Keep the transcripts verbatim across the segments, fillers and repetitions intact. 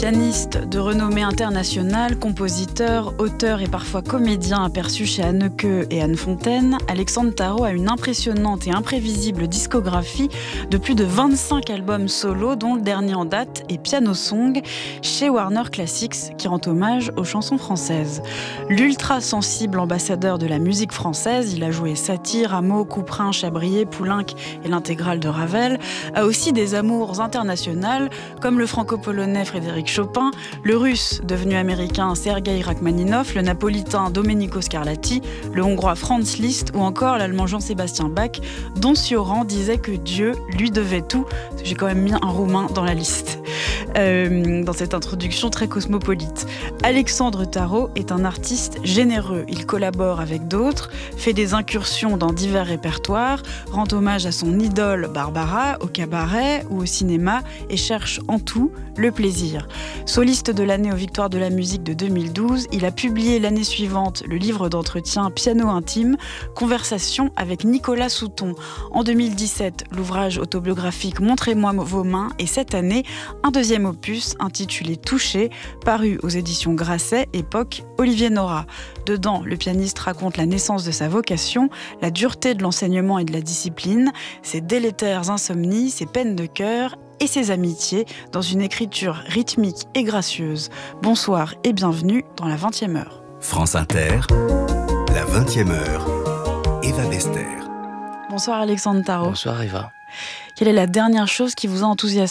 Pianiste de renommée internationale, compositeur, auteur et parfois comédien aperçu chez Anneke et Anne Fontaine, Alexandre Tarot a une impressionnante et imprévisible discographie de plus de vingt-cinq albums solo, dont le dernier en date est Piano Song chez Warner Classics, qui rend hommage aux chansons françaises. L'ultra sensible ambassadeur de la musique française, il a joué Satie, Rameau, Couperin, Chabrier, Poulenc et l'intégrale de Ravel, a aussi des amours internationales comme le franco-polonais Frédéric Chopin, le russe devenu américain Sergei Rachmaninov, le napolitain Domenico Scarlatti, le hongrois Franz Liszt ou encore l'allemand Jean-Sébastien Bach, dont Sioran disait que Dieu lui devait tout. J'ai quand même mis un roumain dans la liste. Euh, dans cette introduction très cosmopolite. Alexandre Tarot est un artiste généreux. Il collabore avec d'autres, fait des incursions dans divers répertoires, rend hommage à son idole Barbara, au cabaret ou au cinéma et cherche en tout le plaisir. Soliste de l'année aux Victoires de la musique de deux mille douze, il a publié l'année suivante le livre d'entretien Piano intime, conversation avec Nicolas Souton. En deux mille dix-sept, l'ouvrage autobiographique Montrez-moi vos mains et cette année, un deuxième opus intitulé Touché, paru aux éditions Grasset, époque Olivier Nora. Dedans, le pianiste raconte la naissance de sa vocation, la dureté de l'enseignement et de la discipline, ses délétères insomnies, ses peines de cœur et ses amitiés dans une écriture rythmique et gracieuse. Bonsoir et bienvenue dans la vingtième heure. France Inter, la vingtième heure, Eva Bester. Bonsoir Alexandre Tarot. Bonsoir Eva. Quelle est la dernière chose qui vous a enthousiasmé ?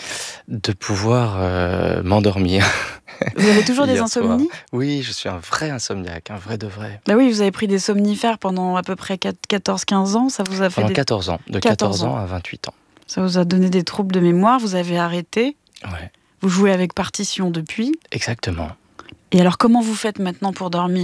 De pouvoir euh, m'endormir. Vous avez toujours des insomnies ? Soir. Oui, je suis un vrai insomniaque, un vrai de vrai. Bah oui, vous avez pris des somnifères pendant à peu près quatorze quinze ans, ça vous a fait Pendant des... quatorze ans, de quatorze ans à vingt-huit ans. Ça vous a donné des troubles de mémoire, vous avez arrêté. Ouais. Vous jouez avec partition depuis. Exactement. Et alors comment vous faites maintenant pour dormir ?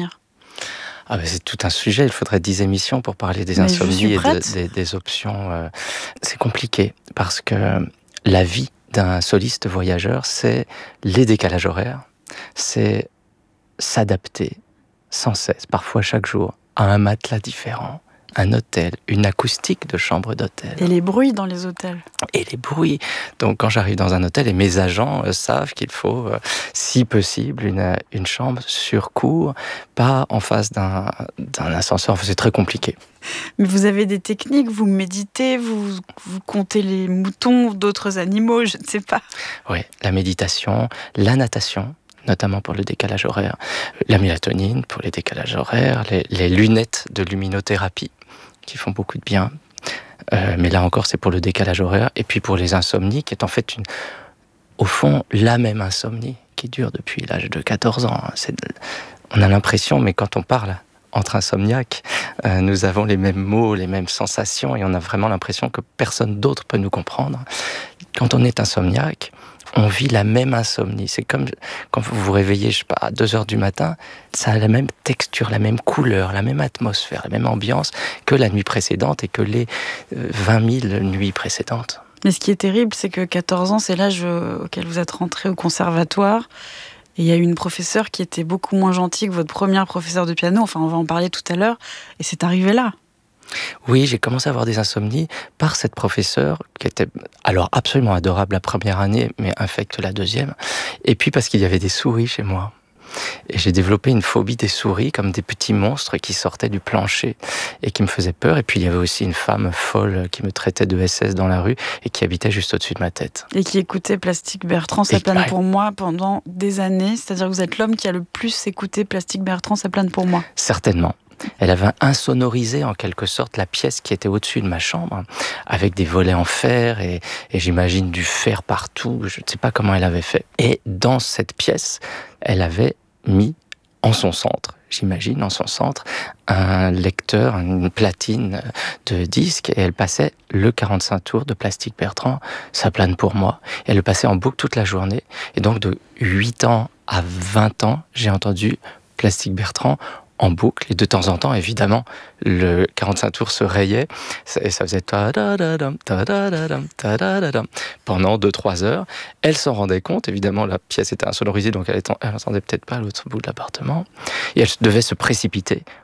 Ah ben c'est tout un sujet, il faudrait dix émissions pour parler des Mais insomnies et de, des, des options. Euh, c'est compliqué parce que la vie d'un soliste voyageur, c'est les décalages horaires, c'est s'adapter sans cesse, parfois chaque jour, à un matelas différent, un hôtel, une acoustique de chambre d'hôtel. Et les bruits dans les hôtels. Et les bruits. Donc quand j'arrive dans un hôtel, et mes agents euh, savent qu'il faut, euh, si possible, une, une chambre sur cour, pas en face d'un, d'un ascenseur. Enfin, c'est très compliqué. Mais vous avez des techniques, vous méditez, vous, vous comptez les moutons, d'autres animaux, je ne sais pas. Oui, la méditation, la natation, notamment pour le décalage horaire, la mélatonine pour les décalages horaires, les, les lunettes de luminothérapie qui font beaucoup de bien. Euh, mais là encore, c'est pour le décalage horaire. Et puis pour les insomnies, qui est en fait, une, au fond, la même insomnie qui dure depuis l'âge de quatorze ans. C'est, on a l'impression, mais quand on parle entre insomniaques, euh, nous avons les mêmes mots, les mêmes sensations, et on a vraiment l'impression que personne d'autre peut nous comprendre. Quand on est insomniaque, on vit la même insomnie. C'est comme quand vous vous réveillez, je sais pas, à deux heures du matin, ça a la même texture, la même couleur, la même atmosphère, la même ambiance que la nuit précédente et que les vingt mille nuits précédentes. Mais ce qui est terrible, c'est que quatorze ans, c'est l'âge auquel vous êtes rentré au conservatoire. Et il y a eu une professeure qui était beaucoup moins gentille que votre première professeure de piano. Enfin, on va en parler tout à l'heure. Et c'est arrivé là. Oui, j'ai commencé à avoir des insomnies par cette professeure qui était alors absolument adorable la première année, mais infecte la deuxième. Et puis parce qu'il y avait des souris chez moi. Et j'ai développé une phobie des souris, comme des petits monstres qui sortaient du plancher et qui me faisaient peur. Et puis il y avait aussi une femme folle qui me traitait de S S dans la rue et qui habitait juste au-dessus de ma tête. Et qui écoutait Plastique Bertrand, Ça plane pour moi pendant des années. C'est-à-dire que vous êtes l'homme qui a le plus écouté Plastique Bertrand, Ça plane pour moi. Certainement. Elle avait insonorisé en quelque sorte la pièce qui était au-dessus de ma chambre, avec des volets en fer et, et j'imagine du fer partout. Je ne sais pas comment elle avait fait. Et dans cette pièce, elle avait mis en son centre, j'imagine, en son centre, un lecteur, une platine de disques, et elle passait le quarante-cinq tours de Plastique Bertrand, Ça plane pour moi. Et elle le passait en boucle toute la journée. Et donc de huit ans à vingt ans, j'ai entendu Plastique Bertrand en boucle, et de temps en temps, évidemment, le quarante-cinq tours se rayait, et ça faisait ta-da-da-dam, ta-da-da-dam, ta-da-da-dam pendant deux trois heures. Elle s'en rendait compte, évidemment, la pièce était insonorisée, donc elle n'entendait peut-être pas à l'autre bout de l'appartement, et elle devait se précipiter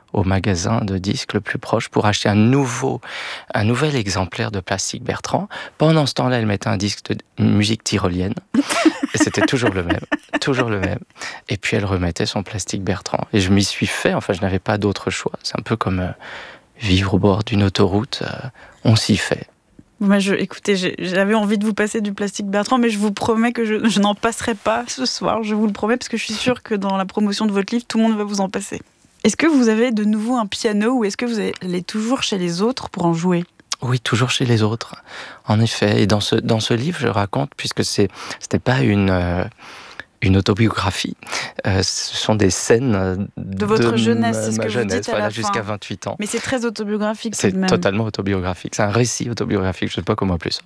au magasin de disques le plus proche pour acheter un nouveau, un nouvel exemplaire de Plastic Bertrand. Pendant ce temps-là, elle mettait un disque de musique tyrolienne. Et c'était toujours le même, toujours le même. Et puis elle remettait son Plastic Bertrand. Et je m'y suis fait, enfin je n'avais pas d'autre choix. C'est un peu comme euh, vivre au bord d'une autoroute, euh, on s'y fait. Moi, je, écoutez, j'ai, j'avais envie de vous passer du Plastic Bertrand, mais je vous promets que je, je n'en passerai pas ce soir, je vous le promets, parce que je suis sûre que dans la promotion de votre livre, tout le monde va vous en passer. Est-ce que vous avez de nouveau un piano ou est-ce que vous allez toujours chez les autres pour en jouer ? Oui, toujours chez les autres, en effet. Et dans ce, dans ce livre, je raconte, puisque c'est, c'était pas une... Euh, une autobiographie. Euh, ce sont des scènes de, de votre jeunesse, ma, c'est ce ma que jeunesse, vous dites à voilà, la jusqu'à fin. vingt-huit ans. Mais c'est très autobiographique c'est tout de même. C'est totalement autobiographique. C'est un récit autobiographique, je ne sais pas comment appeler ça.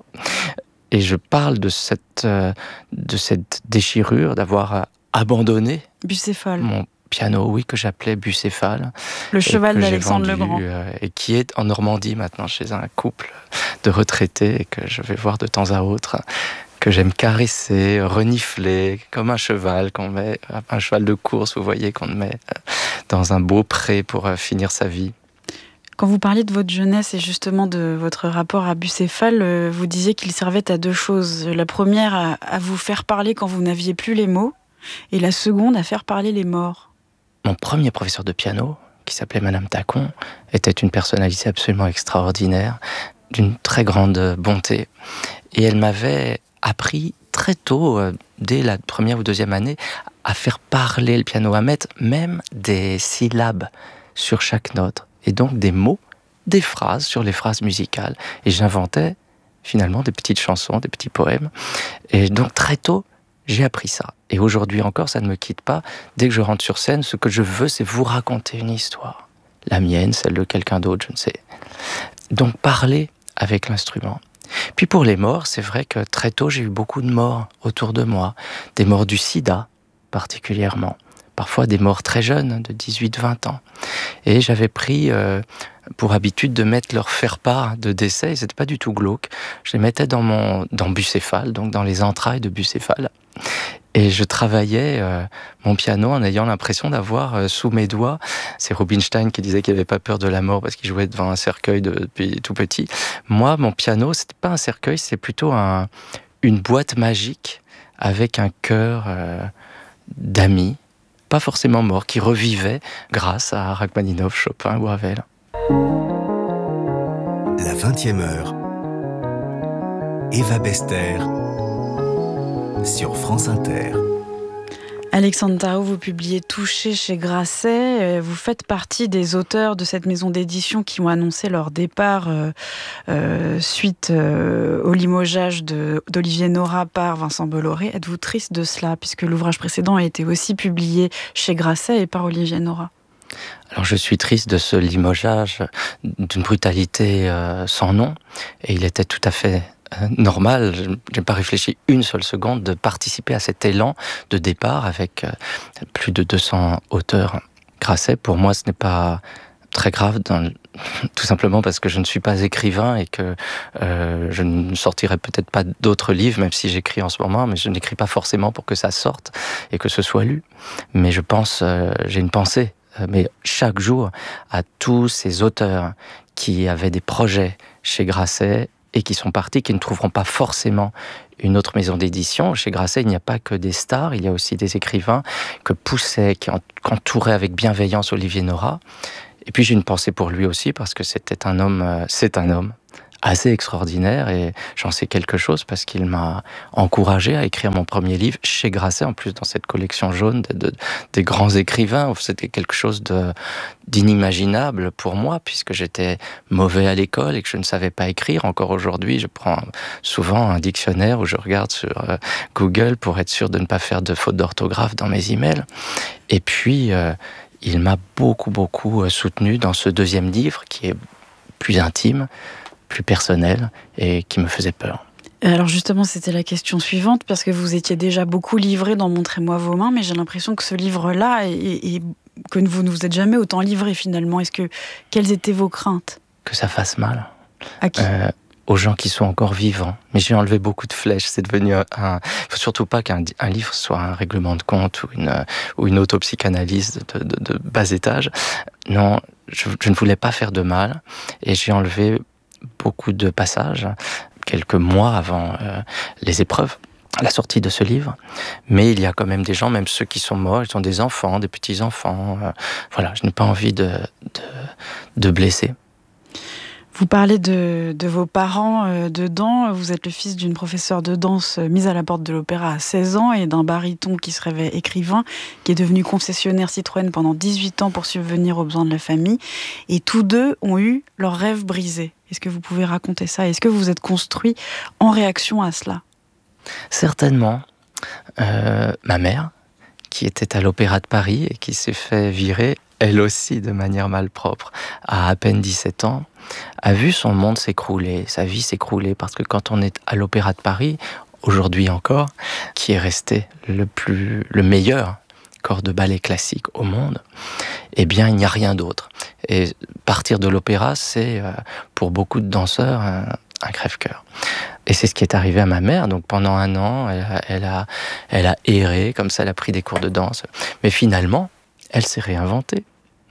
Et je parle de cette, euh, de cette déchirure, d'avoir abandonné Bucéphale. Mon piano, oui, que j'appelais Bucéphale. Le cheval d'Alexandre vendu, le Grand. Euh, et qui est en Normandie maintenant, chez un couple de retraités, et que je vais voir de temps à autre, que j'aime caresser, renifler, comme un cheval qu'on met, un cheval de course, vous voyez, qu'on met dans un beau pré pour finir sa vie. Quand vous parliez de votre jeunesse et justement de votre rapport à Bucéphale, vous disiez qu'il servait à deux choses. La première, à, à vous faire parler quand vous n'aviez plus les mots, et la seconde, à faire parler les morts. Mon premier professeur de piano, qui s'appelait Madame Tacon, était une personnalité absolument extraordinaire, d'une très grande bonté. Et elle m'avait appris très tôt, euh, dès la première ou deuxième année, à faire parler le piano, à mettre même des syllabes sur chaque note, et donc des mots, des phrases sur les phrases musicales. Et j'inventais finalement des petites chansons, des petits poèmes. Et donc très tôt, j'ai appris ça. Et aujourd'hui encore, ça ne me quitte pas. Dès que je rentre sur scène, ce que je veux, c'est vous raconter une histoire. La mienne, celle de quelqu'un d'autre, je ne sais. Donc parler avec l'instrument. Puis pour les morts, c'est vrai que très tôt, j'ai eu beaucoup de morts autour de moi. Des morts du sida, particulièrement. Parfois des morts très jeunes, de dix-huit vingt ans. Et j'avais pris euh, pour habitude de mettre leur faire-part de décès, et c'était pas du tout glauque. Je les mettais dans, mon, dans Bucéphale, donc dans les entrailles de Bucéphale. Et je travaillais euh, mon piano en ayant l'impression d'avoir euh, sous mes doigts, c'est Rubinstein qui disait qu'il n'avait pas peur de la mort parce qu'il jouait devant un cercueil de, depuis tout petit. Moi, mon piano, c'était pas un cercueil, c'est plutôt un, une boîte magique avec un cœur euh, d'amis, pas forcément morts, qui revivaient grâce à Rachmaninov, Chopin ou Ravel. La vingtième heure, Eva Bester sur France Inter. Alexandre Tarot, vous publiez Touché chez Grasset. Vous faites partie des auteurs de cette maison d'édition qui ont annoncé leur départ euh, euh, suite euh, au limogeage de, d'Olivier Nora par Vincent Bolloré. Êtes-vous triste de cela, puisque l'ouvrage précédent a été aussi publié chez Grasset et par Olivier Nora ? Alors je suis triste de ce limogeage d'une brutalité euh, sans nom, et il était tout à fait normal, je n'ai pas réfléchi une seule seconde, de participer à cet élan de départ avec plus de deux cents auteurs. Grasset, pour moi, ce n'est pas très grave, dans le... tout simplement parce que je ne suis pas écrivain et que euh, je ne sortirai peut-être pas d'autres livres, même si j'écris en ce moment, mais je n'écris pas forcément pour que ça sorte et que ce soit lu. Mais je pense, euh, j'ai une pensée, euh, mais chaque jour, à tous ces auteurs qui avaient des projets chez Grasset et qui sont partis, qui ne trouveront pas forcément une autre maison d'édition. Chez Grasset, il n'y a pas que des stars, il y a aussi des écrivains que poussait, qui entouraient avec bienveillance Olivier Nora. Et puis j'ai une pensée pour lui aussi, parce que c'était un homme, euh, c'est un homme assez extraordinaire, et j'en sais quelque chose parce qu'il m'a encouragé à écrire mon premier livre chez Grasset, en plus dans cette collection jaune de, de, des grands écrivains. C'était quelque chose de, d'inimaginable pour moi, puisque j'étais mauvais à l'école et que je ne savais pas écrire. Encore aujourd'hui, je prends souvent un dictionnaire où je regarde sur euh, Google pour être sûr de ne pas faire de fautes d'orthographe dans mes emails. Et puis, euh, il m'a beaucoup, beaucoup soutenu dans ce deuxième livre qui est plus intime, plus personnel et qui me faisait peur. Alors justement, c'était la question suivante, parce que vous étiez déjà beaucoup livré dans Montrez-moi vos mains, mais j'ai l'impression que ce livre-là, est, est, que vous ne vous êtes jamais autant livré finalement. Est-ce que, quelles étaient vos craintes ? Que ça fasse mal. À qui ? euh, Aux gens qui sont encore vivants. Mais j'ai enlevé beaucoup de flèches. C'est devenu un... un... Il faut surtout pas qu'un un livre soit un règlement de compte ou une, ou une autopsychanalyse de, de, de bas étage. non, je, je ne voulais pas faire de mal, et j'ai enlevé beaucoup de passages, quelques mois avant euh, les épreuves, la sortie de ce livre. Mais il y a quand même des gens, même ceux qui sont morts, ils ont des enfants, des petits-enfants. Euh, voilà, je n'ai pas envie de, de, de blesser. Vous parlez de, de vos parents euh, dedans. Vous êtes le fils d'une professeure de danse euh, mise à la porte de l'opéra à seize ans et d'un baryton qui se rêvait écrivain, qui est devenu concessionnaire Citroën pendant dix-huit ans pour subvenir aux besoins de la famille. Et tous deux ont eu leur rêve brisé. Est-ce que vous pouvez raconter ça? Est-ce que vous vous êtes construit en réaction à cela? Certainement. Euh, ma mère, qui était à l'Opéra de Paris et qui s'est fait virer, elle aussi de manière malpropre, à à peine dix-sept ans, a vu son monde s'écrouler, sa vie s'écrouler, parce que quand on est à l'Opéra de Paris, aujourd'hui encore, qui est resté le plus, le meilleur corps de ballet classique au monde, eh bien, il n'y a rien d'autre. Et partir de l'opéra, c'est, euh, pour beaucoup de danseurs, un, un crève-cœur. Et c'est ce qui est arrivé à ma mère. Donc pendant un an, elle a, elle a, elle a erré, comme ça, elle a pris des cours de danse. Mais finalement, elle s'est réinventée.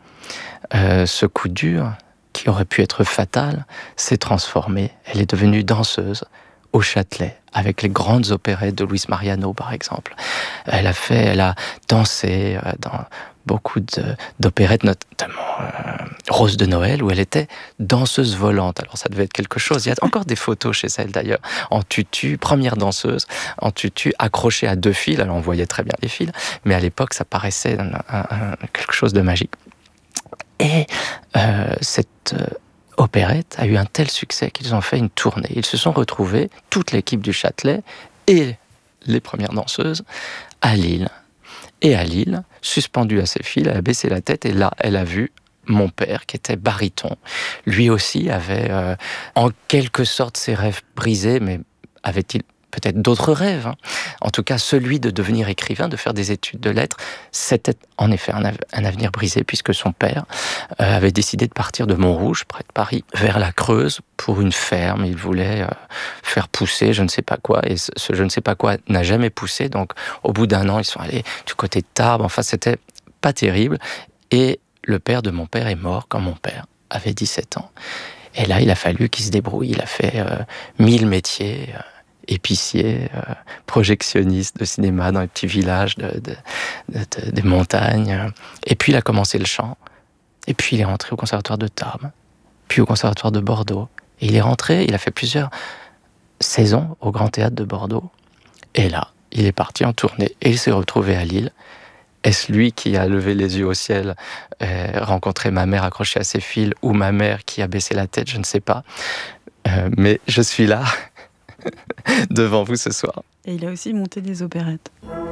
Euh, ce coup dur, qui aurait pu être fatal, s'est transformé. Elle est devenue danseuse au Châtelet, avec les grandes opérettes de Luis Mariano, par exemple. Elle a fait, elle a dansé euh, dans beaucoup de, d'opérettes, notamment euh, Rose de Noël, où elle était danseuse volante. Alors ça devait être quelque chose. Il y a encore des photos chez elle d'ailleurs, en tutu, première danseuse, en tutu, accrochée à deux fils. Alors on voyait très bien les fils, mais à l'époque ça paraissait un, un, un, quelque chose de magique. Et euh, cette euh, opérette a eu un tel succès qu'ils ont fait une tournée. Ils se sont retrouvés, toute l'équipe du Châtelet et les premières danseuses, à Lille. Et à Lille, suspendue à ses fils, elle a baissé la tête et là, elle a vu mon père, qui était baryton. Lui aussi avait, euh, en quelque sorte, ses rêves brisés, mais avait-il peut-être d'autres rêves, hein. En tout cas, celui de devenir écrivain, de faire des études de lettres, c'était en effet un, av- un avenir brisé, puisque son père euh, avait décidé de partir de Montrouge, près de Paris, vers la Creuse, pour une ferme. Il voulait euh, faire pousser je ne sais pas quoi, et ce, ce je ne sais pas quoi n'a jamais poussé, donc au bout d'un an, ils sont allés du côté de Tarbes. Enfin, c'était pas terrible, et le père de mon père est mort quand mon père avait dix-sept ans. Et là, il a fallu qu'il se débrouille. Il a fait euh, mille métiers, euh, épicier, euh, projectionniste de cinéma dans les petits villages de, de, de, de, des montagnes. Et puis il a commencé le chant. Et puis il est rentré au conservatoire de Tarbes, puis au conservatoire de Bordeaux. Et il est rentré, il a fait plusieurs saisons au Grand Théâtre de Bordeaux. Et là, il est parti en tournée et il s'est retrouvé à Lille. Est-ce lui qui a levé les yeux au ciel, euh, rencontré ma mère accrochée à ses fils, ou ma mère qui a baissé la tête, je ne sais pas. Euh, mais je suis là, devant vous ce soir. Et il a aussi monté des opérettes.